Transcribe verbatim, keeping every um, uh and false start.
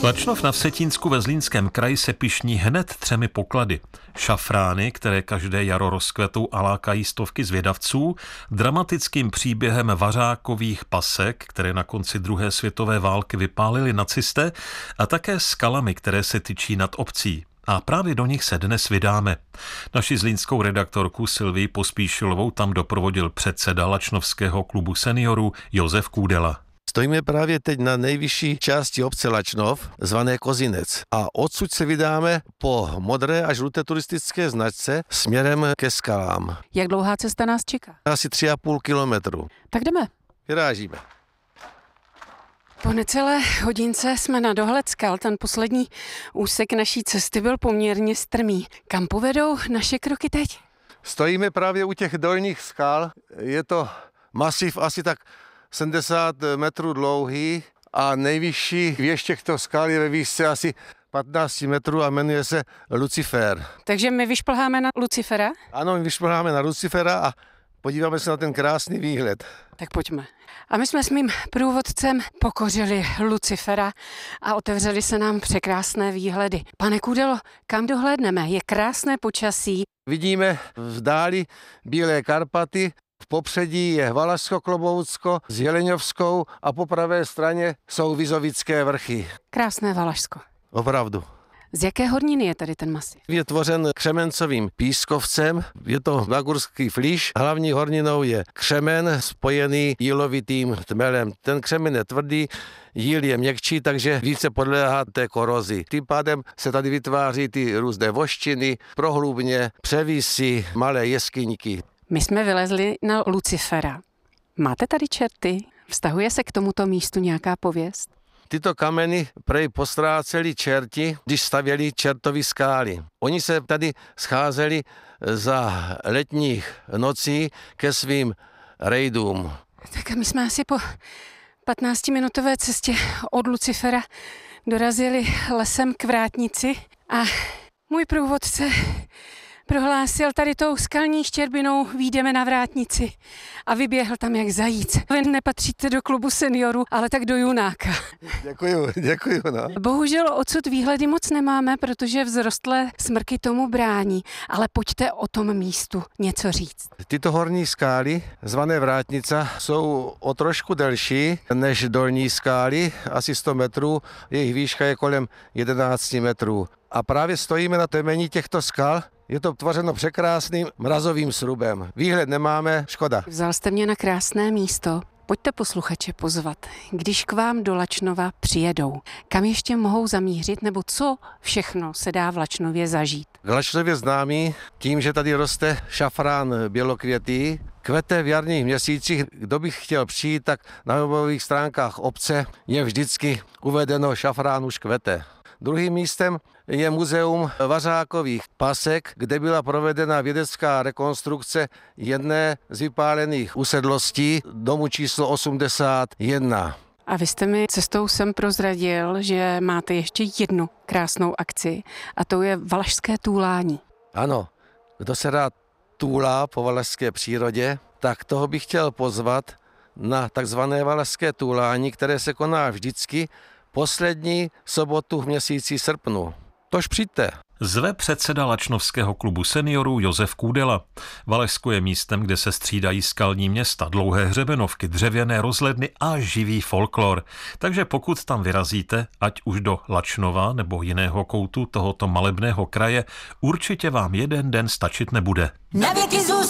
Lačnov na Vsetínsku ve Zlínském kraji se pyšní hned třemi poklady. Šafrány, které každé jaro rozkvetou a lákají stovky zvědavců, dramatickým příběhem vařákových pasek, které na konci druhé světové války vypálili nacisté, a také skalami, které se tyčí nad obcí. A právě do nich se dnes vydáme. Naši zlínskou redaktorku Sylvii Pospíšilovou tam doprovodil předseda Lačnovského klubu seniorů Josef Kůdela. Stojíme právě teď na nejvyšší části obce Lačnov, zvané Kozinec. A odsud se vydáme po modré a žluté turistické značce směrem ke skalám. Jak dlouhá cesta nás čeká? Asi tři a půl kilometru. Tak jdeme. Vyrážíme. Po necelé hodince jsme na dohled skal. Ten poslední úsek naší cesty byl poměrně strmý. Kam povedou naše kroky teď? Stojíme právě u těch dolních skal. Je to masiv asi tak sedmdesát metrů dlouhý a nejvyšší věž těchto skal je ve výšce asi patnáct metrů a jmenuje se Lucifer. Takže my vyšplháme na Lucifera? Ano, my vyšplháme na Lucifera a podíváme se na ten krásný výhled. Tak pojďme. A my jsme s mým průvodcem pokořili Lucifera a otevřely se nám překrásné výhledy. Pane Kůdelo, kam dohlédneme? Je krásné počasí. Vidíme v dáli Bílé Karpaty. V popředí je Valašsko-Kloboutsko s Jeleňovskou a po pravé straně jsou Vizovické vrchy. Krásné Valašsko. Opravdu. Z jaké horniny je tady ten masiv? Je tvořen křemencovým pískovcem, je to nagurský flíš. Hlavní horninou je křemen spojený jílovitým tmelem. Ten křemen je tvrdý, jíl je měkčí, takže více podléhá té korozi. Tím pádem se tady vytváří ty různé voštiny, prohlubně, převisy, malé jeskyňky. My jsme vylezli na Lucifera. Máte tady čerty? Vztahuje se k tomuto místu nějaká pověst? Tyto kameny prej postráceli čerti, když stavěli čertovy skály. Oni se tady scházeli za letních nocí ke svým rejdům. Tak a my jsme asi po patnáctiminutové cestě od Lucifera dorazili lesem k Vrátnici a můj průvodce prohlásil, tady tou skalní štěrbinou výjdeme na Vrátnici a vyběhl tam jak zajíc. Vy nepatříte do klubu seniorů, ale tak do Junáka. Děkuju, děkuju. No. Bohužel odsud výhledy moc nemáme, protože vzrostlé smrky tomu brání, ale pojďte o tom místu něco říct. Tyto horní skály, zvané Vrátnica, jsou o trošku delší než dolní skály, asi sto metrů, jejich výška je kolem jedenáct metrů. A právě stojíme na temení těchto skal. Je to tvořeno překrásným mrazovým srubem. Výhled nemáme, škoda. Vzal jste mě na krásné místo. Pojďte posluchače pozvat, když k vám do Lačnova přijedou. Kam ještě mohou zamířit, nebo co všechno se dá v Lačnově zažít? K Lačnově známý tím, že tady roste šafrán bělokvětý. Kvete v jarních měsících. Kdo by chtěl přijít, tak na webových stránkách obce je vždycky uvedeno šafrán už kvete. Druhým místem je muzeum vařákových pasek, kde byla provedena vědecká rekonstrukce jedné z vypálených usedlostí domu číslo osmdesát jedna. A vy jste mi cestou sem prozradil, že máte ještě jednu krásnou akci a to je valašské túlání. Ano, kdo se rád túlá po valašské přírodě, tak toho bych chtěl pozvat na takzvané valašské túlání, které se koná vždycky poslední sobotu v měsíci srpnu. Tož přijďte. Zve předseda Lačnovského klubu seniorů Josef Kůdela. Valašsko je místem, kde se střídají skalní města, dlouhé hřebenovky, dřevěné rozhledny a živý folklor. Takže pokud tam vyrazíte, ať už do Lačnova nebo jiného koutu tohoto malebného kraje, určitě vám jeden den stačit nebude.